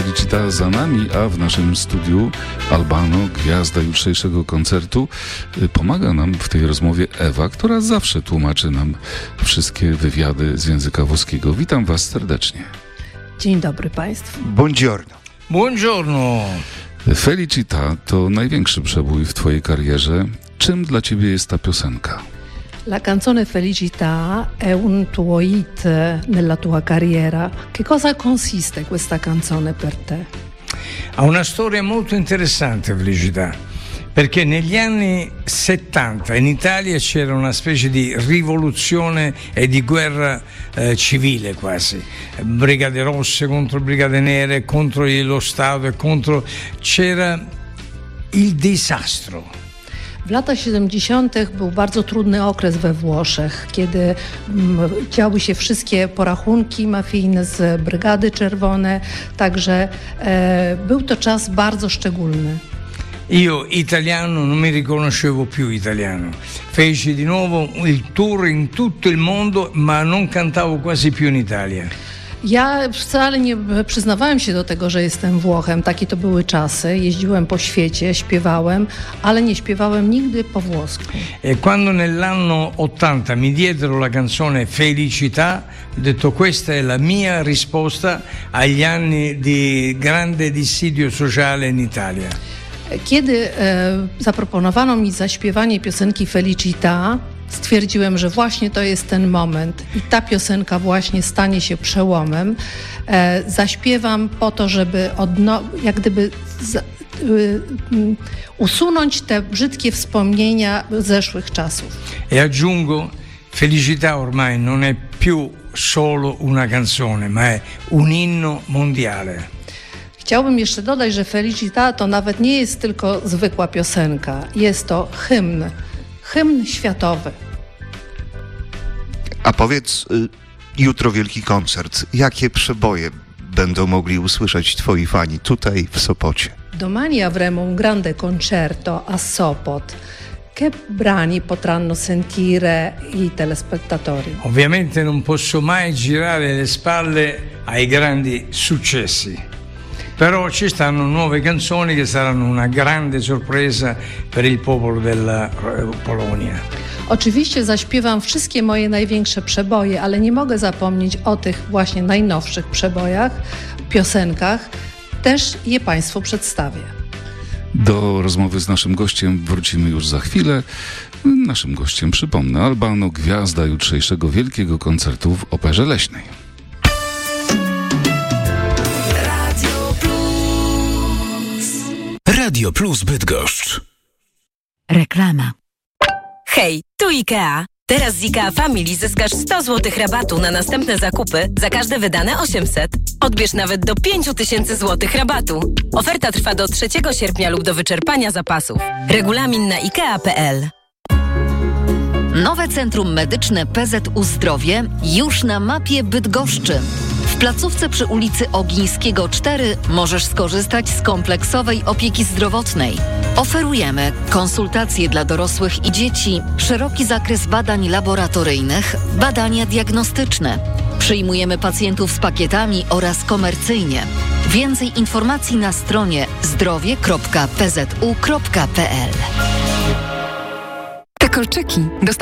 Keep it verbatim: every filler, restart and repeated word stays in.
Felicita za nami, a w naszym studiu Albano, gwiazda jutrzejszego koncertu. Pomaga nam w tej rozmowie Ewa, która zawsze tłumaczy nam wszystkie wywiady z języka włoskiego. Witam Was serdecznie. Dzień dobry Państwu. Buongiorno. Buongiorno. Felicita to największy przebój w Twojej karierze. Czym dla Ciebie jest ta piosenka? La canzone Felicità è un tuo hit nella tua carriera. Che cosa consiste questa canzone per te? Ha una storia molto interessante Felicità, perché negli anni settanta in Italia c'era una specie di rivoluzione e di guerra eh, civile quasi. Brigate rosse contro brigate nere, contro lo Stato e contro... C'era il disastro. W latach siedemdziesiątych był bardzo trudny okres we Włoszech, kiedy mm, działy się wszystkie porachunki mafijne z Brygady Czerwone, także e, był to czas bardzo szczególny. Io italiano non mi riconoscevo più italiano. Feci di nuovo il tour in tutto il mondo, ma non cantavo quasi più in Italia. Ja wcale nie przyznawałem się do tego, że jestem Włochem. Takie to były czasy. Jeździłem po świecie, śpiewałem, ale nie śpiewałem nigdy po włosku. E quando nell'anno ottanta mi diedero la canzone Felicità, ho detto questa è la mia risposta agli anni di grande dissidio sociale in Italia. Kiedy e, zaproponowano mi zaśpiewanie piosenki Felicità, stwierdziłem, że właśnie to jest ten moment i ta piosenka właśnie stanie się przełomem. E, zaśpiewam po to, żeby odno- jak gdyby z, y, y, usunąć te brzydkie wspomnienia zeszłych czasów. E aggiungo, Felicità ormai non è più solo una canzone, ma è un inno mondiale. Chciałbym jeszcze dodać, że Felicità to nawet nie jest tylko zwykła piosenka. Jest to hymn. Hymn światowy. A powiedz, y, jutro wielki koncert. Jakie przeboje będą mogli usłyszeć twoi fani tutaj w Sopocie? Domani avremo un grande concerto a Sopot. Che brani potranno sentire i telespettatori? Ovviamente non posso mai girare le spalle ai grandi successi. Però ci stanno nuove canzoni che saranno una grande sorpresa per il popolo della Polonia. Oczywiście zaśpiewam wszystkie moje największe przeboje, ale nie mogę zapomnieć o tych właśnie najnowszych przebojach, piosenkach. Też je Państwu przedstawię. Do rozmowy z naszym gościem wrócimy już za chwilę. Naszym gościem, przypomnę, Albano, gwiazda jutrzejszego wielkiego koncertu w Operze Leśnej. Radio Plus Bydgoszcz. Reklama. Hej, tu IKEA. Teraz z IKEA Family zyskasz sto złotych rabatu na następne zakupy za każde wydane osiemset. Odbierz nawet do pięć tysięcy złotych rabatu. Oferta trwa do trzeciego sierpnia lub do wyczerpania zapasów. Regulamin na ikea kropka p l. Nowe Centrum Medyczne P Z U Zdrowie już na mapie Bydgoszczy. W placówce przy ulicy Ogińskiego cztery możesz skorzystać z kompleksowej opieki zdrowotnej. Oferujemy konsultacje dla dorosłych i dzieci, szeroki zakres badań laboratoryjnych, badania diagnostyczne. Przyjmujemy pacjentów z pakietami oraz komercyjnie. Więcej informacji na stronie zdrowie kropka p z u kropka p l. Te kolczyki